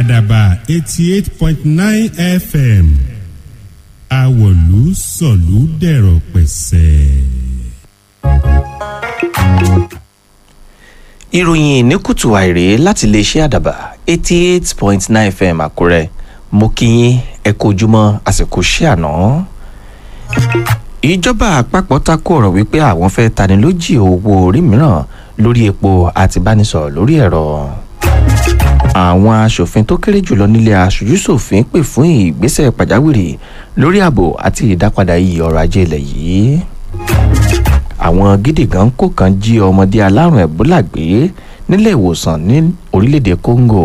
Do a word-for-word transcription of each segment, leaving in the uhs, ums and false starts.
àdàbà eighty eight point nine F M àwọ̀lú sọ̀lú dẹ̀rọ̀ pẹ̀sẹ̀. ìròyìn ní kùtù àìrè láti iléeṣẹ́ àdàbà eighty eight point nine F M àkúrẹ́ mo kí yín ẹ kú ojúmọ́ àsìkò ṣé àná. ìjọba àpapọ̀ takò ọ̀rọ̀ wípé àwọn fẹ́ tanilójì owó orí mìíràn lórí epo àti ìbánisọ̀rọ̀ lórí ẹ̀rọ. àwọn aṣòfin tó kéré jùlọ nílé aṣojúṣòfin pè fún ìgbésẹ̀ pàjáwìrì lórí ààbò àti ìdápadà iyì ọrọ̀ ajé ilẹ̀ yìí. àwọn gídígan kò kan jí ọmọdé alárùn ẹ̀bólà gbé nílé ìwòsàn ní orílẹ̀-èdè Congo.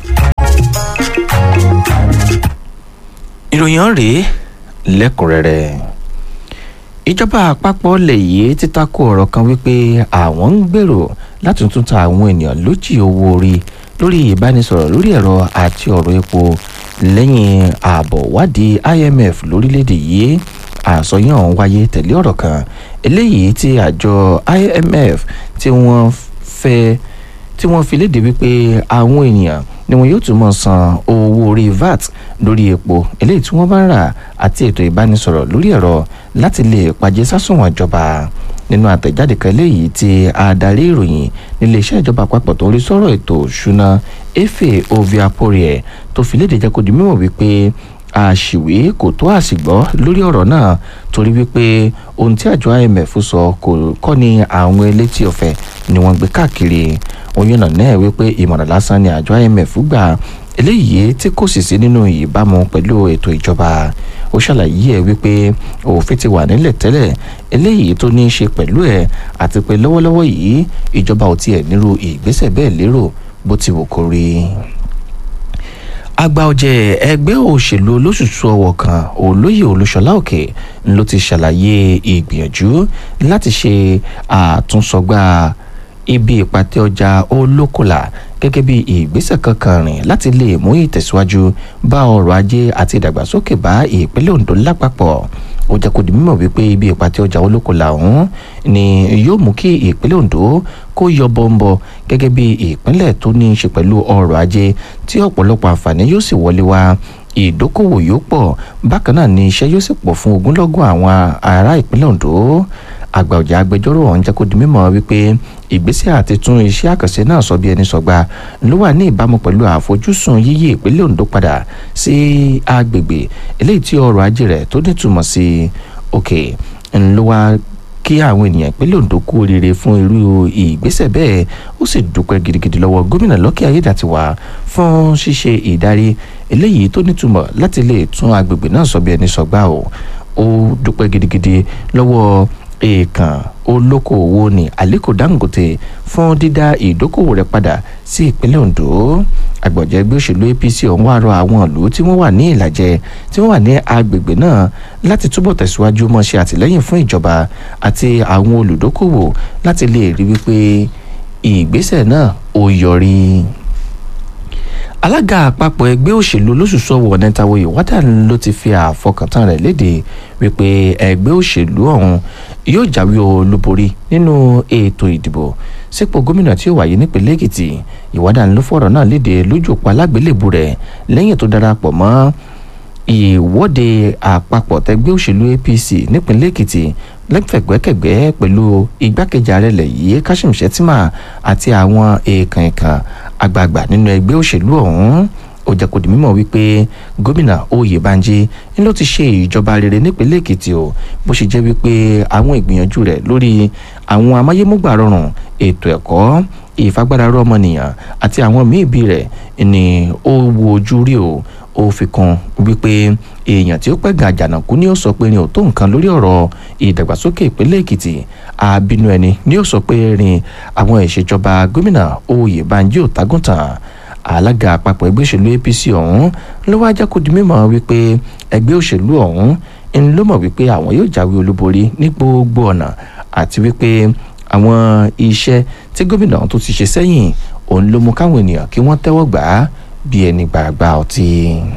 ìròyìn rèé lẹ́kùnrẹ́rẹ́. ìjọba àpapọ̀ lè yí títakò ọ̀rọ̀ kan wípé àwọn ń gbèrò láti tún ta àwọn ènìyàn lójì owó orí lórí ìbánisọ̀rọ̀ lórí ẹ̀rọ àti ọ̀rọ̀ epo lẹ́yìn ààbọ̀ wádìí I M F lórílẹ̀‐èdè yìí. àsọyàn ọ̀hún wáyé tẹ̀lé ọ̀rọ̀ kan eléyìí tí àjọ I M F tí wọ́n fẹ́ tí wọ́n fi léde wípé àwọn ènìyàn ni wọn yóò tún mọ̀ san owó orí V A T lórí epo eléyìí tí wọ́n bá ń rà àti ètò ìbánisọ̀rọ̀ lórí ẹ̀rọ láti lè pàjẹ́ sásùnwọ̀n ìjọba. nínú àtẹ̀jáde kan eléyìí tí adarí ìròyìn níléeṣẹ́ ìjọba àpapọ̀ tó ń rí sọ̀rọ̀ ètò ìṣúná Efe Oviaporie tó fi léde jẹ́ kó di mímọ̀ wípé àṣìwé kò tó àṣìgbọ́ lórí ọ̀rọ̀ náà torí wípé ohun tí àjọ I M F sọ kò kọ́ ni àwọn elétí ọ̀fẹ́ ni wọ́n gbé káàkiri. oyún náà náà wípé ìmọ̀ràn lásán ni àjọ I M F gbà eléyìí tí kò sì sí nínú ìbámu pẹ̀lú ètò ìjọba. ó ṣàlàyé ẹ̀ wípé òfin ti wà nílẹ̀ tẹ́lẹ̀ eléyìí tó ní í ṣe pẹ̀lú ẹ̀ àti pé lọ́wọ́lọ́wọ́ yìí ìjọba ò tiẹ̀ nírú ìgbésẹ̀ bẹ́ẹ̀ lérò bó ti wù kó rí. àgbà ọ̀jẹ̀ ẹgbẹ́ òṣèlú olóṣùṣù ọwọ̀ kan olóyè Olúṣọlá Òkè ló ti ṣàlàyé ìgbìyànjú láti ṣe àtúnṣọgbà ibi ìpàtẹ ọjà Olókòlà gẹ́gẹ́ bí ìgbésẹ̀ kankan rìn láti lè mú ìtẹ̀síwájú bá ọrọ̀ ajé àti ìdàgbàsókè bá ìpínlẹ̀ Ondo lápapọ̀. ó jẹ́ kó di mímọ̀ wípé ibi ìpàtẹ ọjà Olókòlà ọ̀hún ni yóò mú kí ìpínlẹ̀ Ondo kó yọ bọ́ńbọ́ gẹ́gẹ́ bí ìpínlẹ̀ tó ní í ṣe pẹ̀lú ọrọ̀ ajé tí ọ̀pọ̀lọpọ̀ àǹfààní yóò sì wọlé wá. ìdókòwò yóò pọ̀ bákan náà ni iṣẹ́ yóò sì pọ̀ fún ogúnlọ́gọ̀ àwọn ará ìpínlẹ̀ Ondo. àgbà ọ̀jẹ̀ agbẹjọ́rò ọ̀hún jẹ́ kó di mímọ̀ wípé ìgbésẹ̀ àti tún iṣẹ́ àkànṣe náà sọ bí ẹni sọgbà ló wà ní ìbámu pẹ̀lú àfojúsùn yíyí ìpínlẹ̀ Ondo padà sí agbègbè eléyìí tí ọrọ̀ ajé rẹ̀ tó nítumọ̀ sí òkè ńlọ wá kí àwọn ènìyàn ìpínlẹ̀ Ondo kú oríire fún irú ìgbésẹ̀ bẹ́ẹ̀. ó sì dúpẹ́ gidigidi lọ́wọ́ gómìnà Lucky Ayédàtiwà fún ṣíṣe ìdarí eléyìí tó nítumọ̀ láti lè tún agbègbè náà sọ bí ẹni sọgbà o. ó dúpẹ́ gidigidi lọ́wọ́ èèkàn olókoòwò ní Aliko Dangote fún dídá ìdókòwò rẹ̀ padà sí ìpínlẹ̀ Ondo. àgbọ̀jẹ̀ ẹgbẹ́ òṣèlú A P C ọ̀hún wá rọ àwọn ìlú tí wọ́n wà ní ìlàjẹ tí wọ́n wà ní agbègbè náà láti túbọ̀ tẹ̀síwájú mọ́ ṣe àtìlẹ́yìn fún ìjọba àti àwọn olùdókòwò láti lè rí wípé ìgbésẹ̀ náà ó yọrí. alága àpapọ̀ ẹgbẹ́ òṣèlú olóṣùṣù ọwọ̀ Nentawe Wádàn ló ti fi àfọkàntán rẹ̀ léde wípé ẹgbẹ́ òṣèlú ọ̀hún yóò jáwé olúborí nínú ètò ìdìbò sípò gómìnà tí ó wáyé nípínlẹ̀ Èkìtì. Ìwádàn ló fọ̀rọ̀ náà léde lójú òpó alágbélébù rẹ̀ lẹ́yìn tó darapọ̀ mọ́ ìwọ́de àpapọ̀ tẹgbẹ́ òṣèlú A P C nípínlẹ̀ Èkìtì lẹ́fẹ̀gbẹ́kẹ̀gbẹ́ pẹ̀lú igbákejì ààrẹ ilẹ̀ yìí Kashim Shettima àti àwọn èèkàn èèkàn àgbààgbà nínú ẹgbẹ́ òṣèlú ọ̀hún. ó jẹ́ kó di mímọ̀ wípé gómìnà Oyèbánjí ń ló ti ṣe ìjọba rere nípínlẹ̀ Èkìtì o bó ṣe jẹ́ wípé àwọn ìgbìyànjú rẹ̀ lórí àwọn amáyémúgbà rọrùn ètò ẹ̀kọ́ ìfagbára rọmọnìyàn àti àwọn míì bí rẹ̀ ni ó wo ojú rí o. ó fi kún wípé èèyàn tí ó pẹ́ ga àjànàkú ni ó sọ pé rin ò tó nǹkan lórí ọ̀rọ̀ ìdàgbàsókè ìpínlẹ̀ Èkìtì. àbínú ẹni ni ó sọ pé rin àwọn ìṣèjọba gómìnà Oyèbánjí ò tágùntàn. alága àpapọ̀ ẹgbẹ́ òṣèlú A P C ọ̀hún ló wá jẹ́ kó di mímọ̀ wípé ẹgbẹ́ òṣèlú ọ̀hún ń ló mọ̀ wípé àwọn yóò jáwé olúborí ní gbogbo ọ̀nà àti wípé àwọn iṣẹ́ tí gómìnà tó ti ṣe sẹ́yìn òun ló mú káwọn ènìyàn kí wọ́n tẹ́wọ́ gbà á bí ẹni gbàgbà ọtí.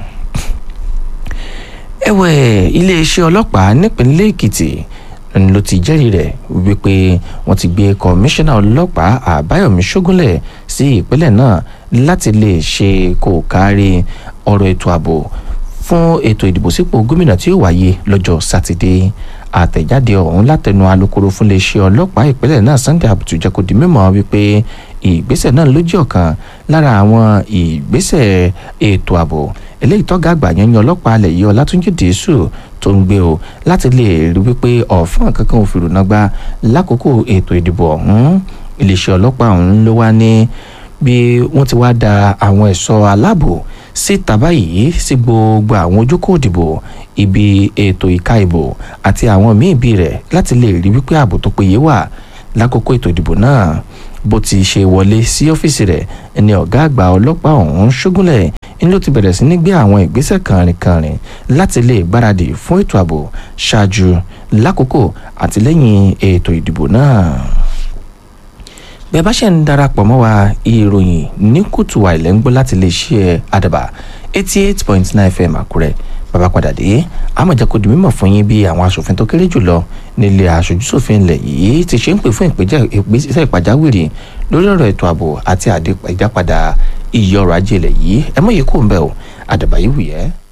ẹ̀wẹ̀ iléeṣẹ́ ọlọ́pàá nípínlẹ̀ Èkìtì ló ti jẹ́rìí rẹ̀ wípé wọ́n ti gbé kọmíṣánná ọlọ́pàá Àbáyọ̀mí Ṣógúnlẹ̀ sí ìpínlẹ̀ náà láti lè ṣe kò kárí ọ̀rọ̀ ètò ààbò fún ètò ìdìbò sípò gómìnà tí ó wáyé lọ́jọ́ sátidé. Àtẹ̀jáde ọ̀hún látẹnu alukoro fún iléeṣẹ́ ọlọ́pàá ìpínlẹ̀ náà Sunday Abutu jẹ́ kó di mímọ̀ wípé ìgbésẹ̀ náà ló jẹ́ ọ̀kan lára àwọn ìgbésẹ̀ ètò ààbò eléyìí tọ́gá àgbà yanyan ọlọ́pàá alẹ̀ yìí Ọlátúnjí Dìísù tó ń gbé o láti lè rí wípé ọ̀fọ́n kankan ò fìrùnà gbá lákòókò ètò ìdìbò ọ̀hún. Iléeṣẹ́ ọlọ́pàá ọ̀hún ló wá ní bí wọ́n ti wá da àwọn ẹ̀ṣọ́ aláàbò síta báyìí sí gbogbo àwọn ojúkò ìdìbò ibi ètò ìka ìbò àti àwọn míì bí rẹ̀ láti lè rí wípé ààbò tó péye wà lákòókò ètò ìdìbò náà. Bó ti ṣe wọlé sí ọ́fíìsì rẹ̀ ẹni ọ̀gá àgbà ọlọ́pàá ọ̀hún Ṣógúnlẹ̀ ń ló ti bẹ̀rẹ̀ sí ní gbé àwọn ìgbésẹ̀ kànrìnkànrìn láti lè gbáradì fún ètò ààbò ṣáájú lákòókò àti lẹ́yìn ètò ìdìbò náà. Bí ẹ bá ṣe ń darapọ̀ mọ́ wa ìròyìn ní kùtù àìlẹ́ ń gbọ́ láti lè ṣe àdàbà eighty eight point nine F M Àkúrẹ́. Bàbá padà dé àmọ̀jẹ́ kò di mímọ̀ fún yín bí àwọn aṣòfin tó kéré jùlọ nílé aṣojúṣòfin ilẹ̀ yìí ti ṣe ń pè fún ìgbésẹ̀ ìpàjáwìrì lórí ọ̀rọ̀ ètò ààbò àti àdépadà iye ọrọ̀ ajé ilẹ̀ yìí. Ẹ mọ̀ yìí kò ń bẹ̀ o àdàbà yìí wù yẹ́.